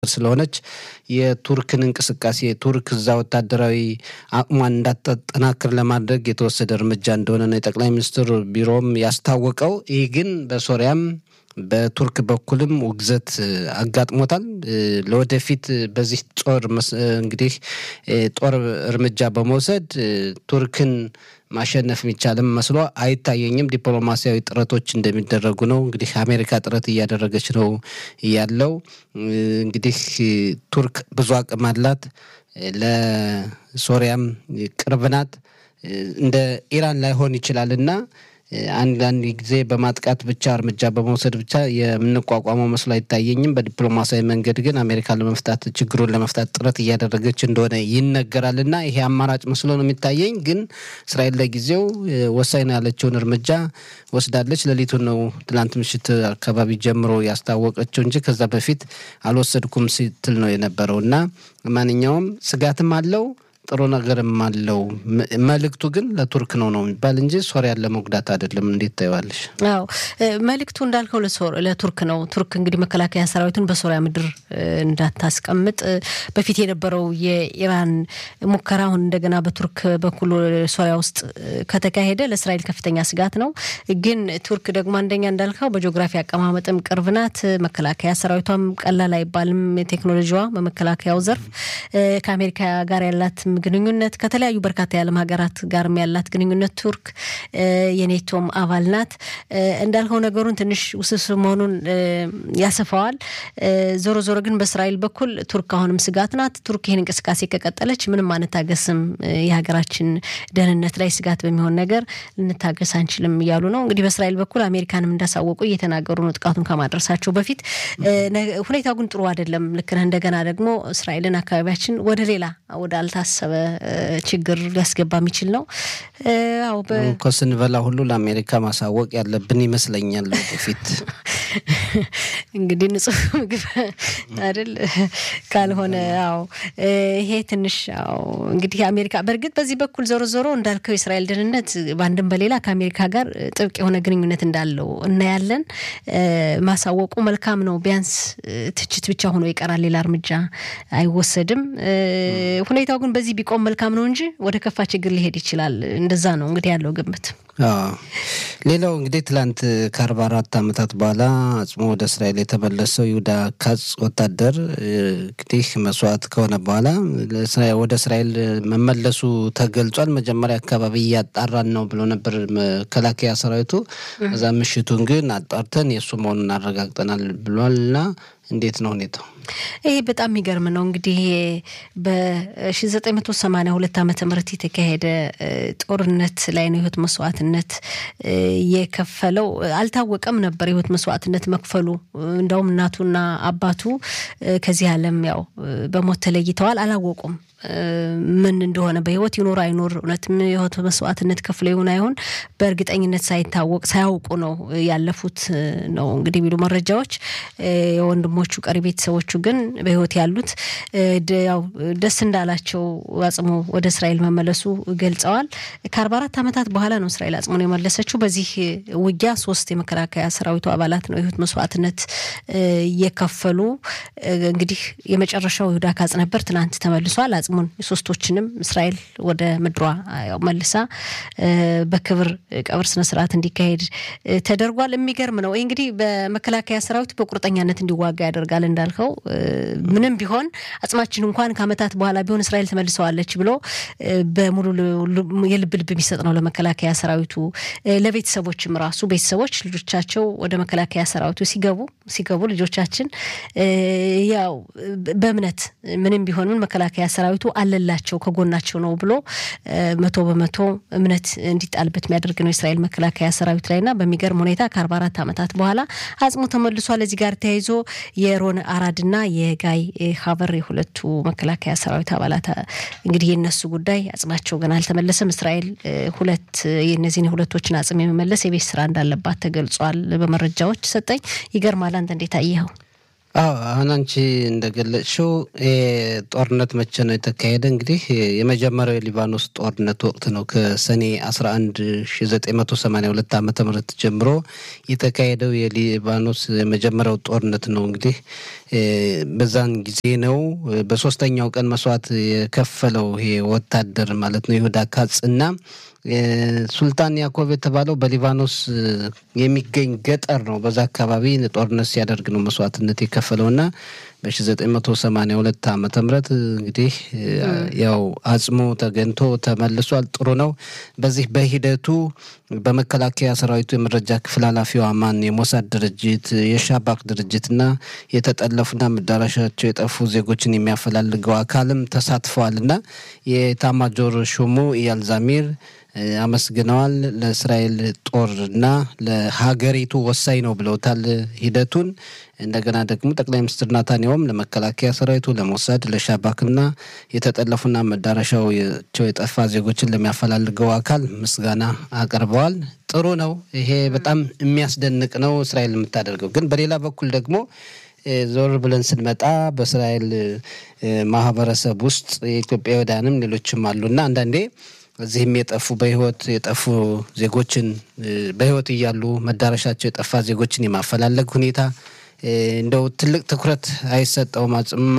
ስለሆነች የቱርክን እንቅስቃሴ ቱርክ እዛ ወታደራዊ አቅሟን እንዳታጠናክር ለማድረግ የተወሰደ እርምጃ እንደሆነ ነው የጠቅላይ ሚኒስትር ቢሮም ያስታወቀው። ይህ ግን በሶሪያም በቱርክ በኩልም ውግዘት አጋጥሞታል። ለወደፊት በዚህ ጦር እንግዲህ ጦር እርምጃ በመውሰድ ቱርክን ማሸነፍ የሚቻልም መስሎ አይታየኝም። ዲፕሎማሲያዊ ጥረቶች እንደሚደረጉ ነው። እንግዲህ አሜሪካ ጥረት እያደረገች ነው ያለው። እንግዲህ ቱርክ ብዙ አቅም አላት፣ ለሶሪያም ቅርብ ናት። እንደ ኢራን ላይሆን ይችላልና አንዳንድ ጊዜ በማጥቃት ብቻ እርምጃ በመውሰድ ብቻ የምንቋቋመው መስሎ አይታየኝም። በዲፕሎማሲያዊ መንገድ ግን አሜሪካ ለመፍታት ችግሩን ለመፍታት ጥረት እያደረገች እንደሆነ ይነገራልና ይሄ አማራጭ መስሎ ነው የሚታየኝ። ግን እስራኤል ለጊዜው ወሳኝ ነው ያለችውን እርምጃ ወስዳለች። ሌሊቱን ነው ትላንት ምሽት አካባቢ ጀምሮ ያስታወቀችው እንጂ ከዛ በፊት አልወሰድኩም ስትል ነው የነበረውና ማንኛውም ስጋትም አለው ጥሩ ነገርም አለው። መልእክቱ ግን ለቱርክ ነው የሚባል እንጂ ሶሪያን ለመጉዳት አይደለም። እንዴት ታይዋለሽ? አዎ መልእክቱ እንዳልከው ለቱርክ ነው። ቱርክ እንግዲህ መከላከያ ሰራዊቱን በሶሪያ ምድር እንዳታስቀምጥ በፊት የነበረው የኢራን ሙከራ አሁን እንደገና በቱርክ በኩል ሶሪያ ውስጥ ከተካሄደ ለእስራኤል ከፍተኛ ስጋት ነው። ግን ቱርክ ደግሞ አንደኛ እንዳልከው በጂኦግራፊ አቀማመጥም ቅርብ ናት። መከላከያ ሰራዊቷም ቀላል አይባልም። ቴክኖሎጂዋ በመከላከያው ዘርፍ ከአሜሪካ ጋር ያላት ግንኙነት ከተለያዩ በርካታ የዓለም ሀገራት ጋር ያላት ግንኙነት ቱርክ የኔቶም አባል ናት። እንዳልከው ነገሩን ትንሽ ውስብስብ መሆኑን ያሰፋዋል። ዞሮ ዞሮ ግን በእስራኤል በኩል ቱርክ አሁንም ስጋት ናት። ቱርክ ይህን እንቅስቃሴ ከቀጠለች ምንም አንታገስም፣ የሀገራችን ደህንነት ላይ ስጋት በሚሆን ነገር ልንታገስ አንችልም እያሉ ነው። እንግዲህ በእስራኤል በኩል አሜሪካንም እንዳሳወቁ እየተናገሩ ነው ጥቃቱን ከማድረሳቸው በፊት። ሁኔታው ግን ጥሩ አይደለም። ልክ ነህ። እንደገና ደግሞ እስራኤልን አካባቢያችን ወደ ሌላ ወደ አልታሰበ ችግር ሊያስገባ የሚችል ነው። አው ስንበላ ሁሉ ለአሜሪካ ማሳወቅ ያለብን ይመስለኛል በፊት እንግዲህ ንጹህ ምግብ አይደል ካልሆነ ይሄ ትንሽ እንግዲህ አሜሪካ በርግጥ በዚህ በኩል ዞሮ ዞሮ እንዳልከው እስራኤል ደህንነት ባንድም በሌላ ከአሜሪካ ጋር ጥብቅ የሆነ ግንኙነት እንዳለው እናያለን። ማሳወቁ መልካም ነው። ቢያንስ ትችት ብቻ ሆኖ ይቀራል፣ ሌላ እርምጃ አይወሰድም። ሁኔታው ግን በዚህ ቢቆም መልካም ነው እንጂ ወደ ከፋ ችግር ሊሄድ ይችላል። እንደዛ ነው እንግዲህ ያለው ግምት። ሌላው እንግዲህ ትላንት ከ44 ዓመታት በኋላ አጽሞ ወደ እስራኤል የተመለሰው ይሁዳ ካጽ ወታደር እንግዲህ መስዋዕት ከሆነ በኋላ ወደ እስራኤል መመለሱ ተገልጿል። መጀመሪያ አካባቢ እያጣራን ነው ብሎ ነበር መከላከያ ሰራዊቱ። እዛ ምሽቱን ግን አጣርተን የሱ መሆኑን አረጋግጠናል ብሏልና እንዴት ነው ሁኔታው? ይሄ በጣም የሚገርም ነው። እንግዲህ በ1982 ዓመተ ምህረት የተካሄደ ጦርነት ላይ ነው ህይወት መስዋዕትነት የከፈለው። አልታወቀም ነበር ህይወት መስዋዕትነት መክፈሉ። እንደውም እናቱና አባቱ ከዚህ ዓለም በሞት ተለይተዋል። አላወቁም ምን እንደሆነ በህይወት ይኖር አይኖር እውነትም ህይወት መስዋዕትነት ከፍሎ ይሆን አይሆን በእርግጠኝነት ሳያውቁ ነው ያለፉት ነው እንግዲህ ቢሉ መረጃዎች። የወንድሞቹ ቀሪ ቤተሰቦቹ ግን በህይወት ያሉት ደስ እንዳላቸው አጽሙ ወደ እስራኤል መመለሱ ገልጸዋል። ከ44 ዓመታት በኋላ ነው እስራኤል አጽሙን የመለሰችው። በዚህ ውጊያ 3 የመከላከያ ሰራዊቱ አባላት ነው ህይወት መስዋዕትነት የከፈሉ። እንግዲህ የመጨረሻው ይሁዳ ካጽ ነበር። ትናንት ተመልሷል። አጽሙን ሶስቶችንም እስራኤል ወደ ምድሯ መልሳ በክብር ቀብር ስነ ስርዓት እንዲካሄድ ተደርጓል። የሚገርም ነው። እንግዲህ በመከላከያ ሰራዊት በቁርጠኛነት እንዲዋጋ ያደርጋል። እንዳልከው ምንም ቢሆን አጽማችን እንኳን ከአመታት በኋላ ቢሆን እስራኤል ተመልሰዋለች ብሎ በሙሉ የልብ የሚሰጥ ነው ለመከላከያ ሰራዊቱ። ለቤተሰቦችም ራሱ ቤተሰቦች ልጆቻቸው ወደ መከላከያ ሰራዊቱ ሲገቡ ልጆቻችን በእምነት ምንም ቢሆን ምን መከላከያ ሰራዊቱ አለላቸው ከጎናቸው ነው ብሎ 100% እምነት እንዲጣልበት የሚያደርግ ነው እስራኤል መከላከያ ሰራዊት ላይና በሚገርም ሁኔታ ከ44 ዓመታት በኋላ አጽሙ ተመልሷል። ለዚህ ጋር ተያይዞ የሮን አራድና የጋይ ሀበር የሁለቱ መከላከያ ሰራዊት አባላት እንግዲህ የነሱ ጉዳይ አጽማቸው ገና አልተመለሰም። እስራኤል የነዚህን ሁለቶችን አጽም የመመለስ የቤት ስራ እንዳለባት ተገልጿል በመረጃዎች ሰጠኝ። ይገርማል። አንተ እንዴት አየኸው? አሁን አንቺ እንደገለጽሽው ጦርነት መቼ ነው የተካሄደ? እንግዲህ የመጀመሪያው የሊባኖስ ጦርነት ወቅት ነው። ከሰኔ 11 1982 ዓ.ም ጀምሮ የተካሄደው የሊባኖስ የመጀመሪያው ጦርነት ነው። እንግዲህ በዛን ጊዜ ነው በሶስተኛው ቀን መስዋዕት የከፈለው ይሄ ወታደር ማለት ነው ይሁዳ ካጽና ሱልጣን ያዕቆብ የተባለው በሊባኖስ የሚገኝ ገጠር ነው። በዛ አካባቢ ጦርነት ሲያደርግ ነው መስዋዕትነት የከፈለውና በ1982 ዓመተ ምህረት እንግዲህ ያው አጽሙ ተገኝቶ ተመልሷል። ጥሩ ነው። በዚህ በሂደቱ በመከላከያ ሰራዊቱ የመረጃ ክፍል ኃላፊው አማን የሞሳድ ድርጅት የሻባክ ድርጅትና የተጠለፉና መዳረሻቸው የጠፉ ዜጎችን የሚያፈላልገው አካልም ተሳትፈዋልና የኤታማዦር ሹሙ ኢያል ዛሚር አመስግነዋል። ለእስራኤል ጦርና ለሀገሪቱ ወሳኝ ነው ብለውታል ሂደቱን። እንደገና ደግሞ ጠቅላይ ሚኒስትር ናታንያሁም ለመከላከያ ሰራዊቱ ለሞሳድ ለሻባክና የተጠለፉና መዳረሻቸው የጠፋ ዜጎችን ለሚያፈላልገው አካል ምስጋና አቀርበዋል። ጥሩ ነው። ይሄ በጣም የሚያስደንቅ ነው እስራኤል የምታደርገው። ግን በሌላ በኩል ደግሞ ዞር ብለን ስንመጣ በእስራኤል ማህበረሰብ ውስጥ የኢትዮጵያውያንም ሌሎችም አሉና አንዳንዴ እዚህም በህይወት የጠፉ ዜጎችን በህይወት እያሉ መዳረሻቸው የጠፋ ዜጎችን የማፈላለግ ሁኔታ እንደው ትልቅ ትኩረት አይሰጠውም።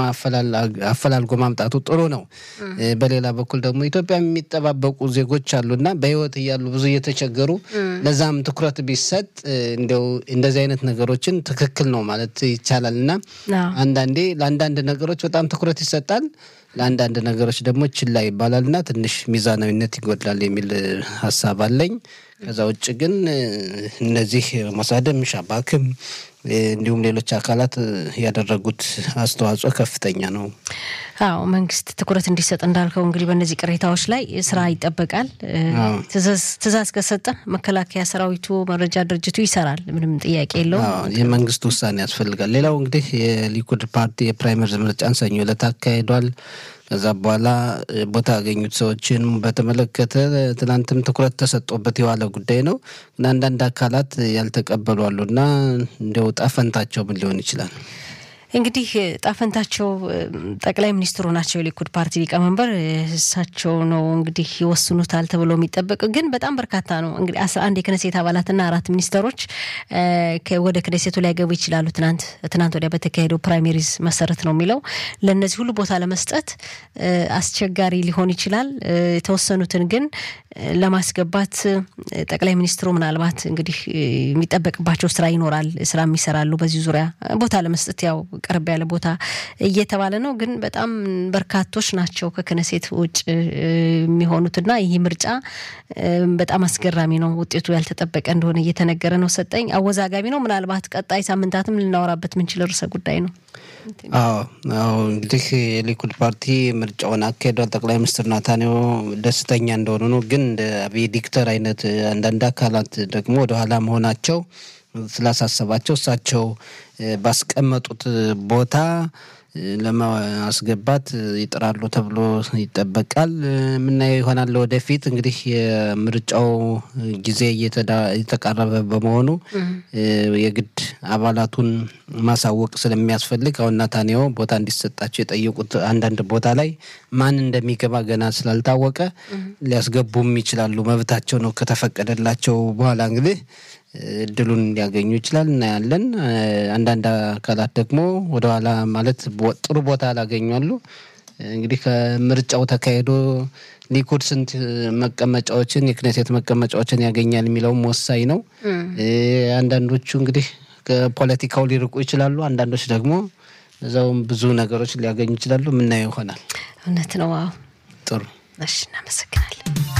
አፈላልጎ ማምጣቱ ጥሩ ነው። በሌላ በኩል ደግሞ ኢትዮጵያ የሚጠባበቁ ዜጎች አሉና በህይወት እያሉ ብዙ እየተቸገሩ ለዛም ትኩረት ቢሰጥ እንደው እንደዚህ አይነት ነገሮችን ትክክል ነው ማለት ይቻላልና አንዳንዴ ለአንዳንድ ነገሮች በጣም ትኩረት ይሰጣል፣ ለአንዳንድ ነገሮች ደግሞ ችላ ይባላልና ትንሽ ሚዛናዊነት ይጎድላል የሚል ሀሳብ አለኝ። ከዛ ውጭ ግን እነዚህ ሞሳድም ሻባክም እንዲሁም ሌሎች አካላት ያደረጉት አስተዋጽኦ ከፍተኛ ነው። አዎ መንግስት ትኩረት እንዲሰጥ እንዳልከው እንግዲህ በእነዚህ ቅሬታዎች ላይ ስራ ይጠበቃል። ትእዛዝ ከሰጠ መከላከያ ሰራዊቱ መረጃ ድርጅቱ ይሰራል፣ ምንም ጥያቄ የለውም። የመንግስት ውሳኔ ያስፈልጋል። ሌላው እንግዲህ የሊኩድ ፓርቲ የፕራይመሪ ምርጫን ሰኞ ዕለት አካሂዷል። ከዛ በኋላ ቦታ ያገኙት ሰዎችን በተመለከተ ትናንትም ትኩረት ተሰጥቶበት የዋለ ጉዳይ ነው። እና አንዳንድ አካላት ያልተቀበሉ አሉና እንደው ጣፈንታቸው ምን ሊሆን ይችላል? እንግዲህ ጣፈንታቸው ጠቅላይ ሚኒስትሩ ናቸው፣ የሊኩድ ፓርቲ ሊቀመንበር እሳቸው ነው እንግዲህ ይወስኑታል ተብሎ የሚጠበቅ ግን በጣም በርካታ ነው። እንግዲህ 11 የክኔሴት አባላትና 4 ሚኒስተሮች ወደ ክኔሴቱ ሊያገቡ ይችላሉ። ትናንት ወዲያ በተካሄደው ፕራይሜሪዝ መሰረት ነው የሚለው። ለነዚህ ሁሉ ቦታ ለመስጠት አስቸጋሪ ሊሆን ይችላል። የተወሰኑትን ግን ለማስገባት ጠቅላይ ሚኒስትሩ ምናልባት እንግዲህ የሚጠበቅባቸው ስራ ይኖራል፣ ስራ የሚሰራሉ በዚህ ዙሪያ ቦታ ለመስጠት ያው ቀርብ ያለ ቦታ እየተባለ ነው። ግን በጣም በርካቶች ናቸው ከክኔሴት ውጭ የሚሆኑትና ይህ ምርጫ በጣም አስገራሚ ነው። ውጤቱ ያልተጠበቀ እንደሆነ እየተነገረ ነው። ሰጠኝ አወዛጋቢ ነው። ምናልባት ቀጣይ ሳምንታትም ልናወራበት ምንችል ርዕሰ ጉዳይ ነው። አዎ እንግዲህ የሊኩድ ፓርቲ ምርጫውን አካሄዷል። ጠቅላይ ሚኒስትር ናታንያሁ ደስተኛ እንደሆኑ ነው። ግን እንደ አብይ ዲክተር አይነት አንዳንድ አካላት ደግሞ ወደኋላ መሆናቸው ስላሳሰባቸው እሳቸው ባስቀመጡት ቦታ ለማስገባት ይጥራሉ ተብሎ ይጠበቃል። ምናየው ይሆናል ወደፊት። እንግዲህ የምርጫው ጊዜ እየተቃረበ በመሆኑ የግድ አባላቱን ማሳወቅ ስለሚያስፈልግ አሁን ናታንያሁ ቦታ እንዲሰጣቸው የጠየቁት አንዳንድ ቦታ ላይ ማን እንደሚገባ ገና ስላልታወቀ ሊያስገቡም ይችላሉ። መብታቸው ነው ከተፈቀደላቸው በኋላ እንግዲህ እድሉን ሊያገኙ ይችላል እናያለን። አንዳንድ አካላት ደግሞ ወደኋላ ማለት ጥሩ ቦታ አላገኙአሉ። እንግዲህ ከምርጫው ተካሂዶ ሊኩድ ስንት መቀመጫዎችን የክኔሴት መቀመጫዎችን ያገኛል የሚለውም ወሳኝ ነው። አንዳንዶቹ እንግዲህ ከፖለቲካው ሊርቁ ይችላሉ፣ አንዳንዶች ደግሞ እዛውም ብዙ ነገሮች ሊያገኙ ይችላሉ። ምናየው ይሆናል። እውነት ነው። አዎ ጥሩ። እሺ እናመሰግናለን።